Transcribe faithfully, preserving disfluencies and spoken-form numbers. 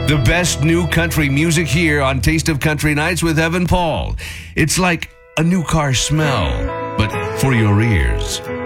The best new country music here on Taste of Country Nights with Evan Paul. It's like a new car smell, but for your ears.